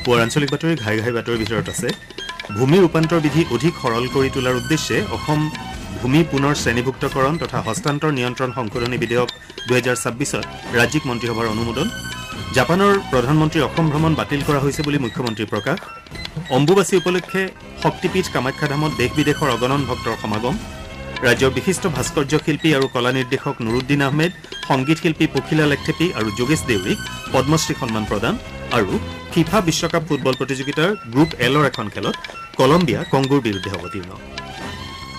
পুৱাৰ আঞ্চলিক বাতৰি ঘাই ঘাই বাতৰিৰ ভিতৰত আছে ভূমি ৰূপান্তৰ বিধি অধিক সৰল কৰি তোলাৰ উদ্দেশ্যে অসম ভূমি পুনৰ শ্ৰেণীভুক্তকৰণ তথা হস্তান্তৰ নিয়ন্ত্ৰণ সংশোধনী বিধেয়ক 2026ত ৰাজ্যিক মন্ত্ৰীসভাৰ অনুমোদন জাপানৰ প্ৰধানমন্ত্ৰীৰ অসম ভ্ৰমণ বাতিল কৰা হৈছে বুলি মুখ্যমন্ত্ৰীৰ প্ৰকাশ অম্বুবাচী উপলক্ষে শক্তিপীঠ কামাখ্যা ধামত দেশ বিদেশৰ অগণন ভক্তৰ সমাগম ৰাজ্যৰ বিশিষ্ট ভাস্কৰ্য শিল্পী আৰু কলা নিৰ্দেশক নুৰুদ্দিন আহমেদ সংগীত শিল্পী পখিলা লেখথেপী আৰু যোগেশ দেউৰীক পদ্মশ্ৰী সন্মান প্ৰদান আৰু ফিফা বিশ্বকাপ ফুটবল প্ৰতিযোগিতাৰ গ্ৰুপ এলৰ এখন খেলত কলম্বিয়া কংগোৰ বিৰুদ্ধে অৱতীৰ্ণ